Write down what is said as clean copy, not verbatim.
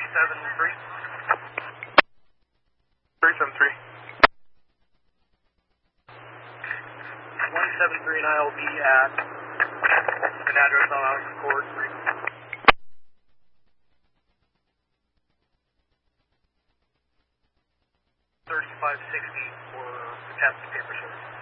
173. 373. 173 and I will be at an address on Alex Court. 3560 for the captain's paper service.